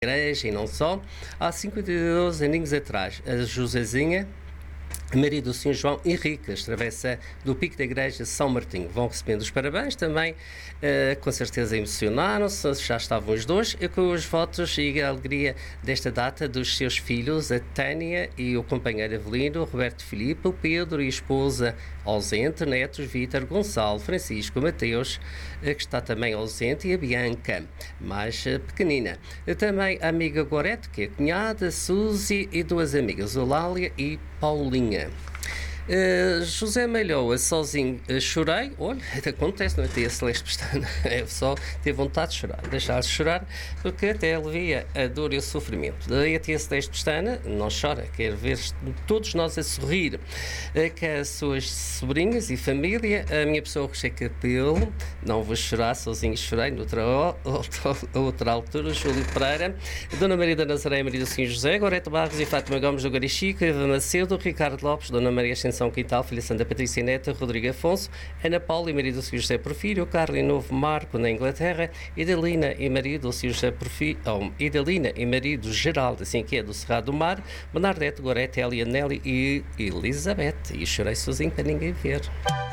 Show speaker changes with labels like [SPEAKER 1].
[SPEAKER 1] igreja e não só. Há 52 aninhos atrás, a Josezinha, Maria do Senhor João Henriques, travessa do Pico da Igreja São Martinho. Vão recebendo os parabéns também, com certeza emocionaram-se, já estavam os dois, e com os votos e a alegria desta data dos seus filhos, a Tânia e o companheiro Avelino, Roberto Filipe, o Pedro e a esposa ausente, netos Vítor, Gonçalo, Francisco, Mateus, que está também ausente, e a Bianca, mais pequenina. Também a amiga Gorete, que é a cunhada, Suzy, e duas amigas, Eulália e Paulinha. José Malhoa, sozinho, chorei. Olha, acontece, não é? Tem a Celeste Pestana. Eu só tive vontade de chorar, deixar-se chorar, porque até alivia a dor e o sofrimento. Daí a tia Celeste Pestana não chora, quer ver todos nós a sorrir, com as suas sobrinhas e família. A minha pessoa Recheca Capelo, não vou chorar, sozinho chorei, outra altura, Júlio Pereira, Dona Maria da Nazaré, Maria do Senhor José, Gorete Barros e Fátima Gomes do Garichico, Eva Macedo, Ricardo Lopes, Dona Maria Ascensão Quintal, Filha Santa Patrícia Neta, Rodrigo Afonso, Ana Paula e Maria do Senhor José Porfírio, Carlos e Novo Marco na Inglaterra, Idalina e Maria do Senhor José Porfírio, Idalina e Maria do Geraldo, assim que é do Cerrado do Mar, Bernadette, Gorete, Elia, Nelly e Elizabeth. E chorei sozinho para ninguém ver.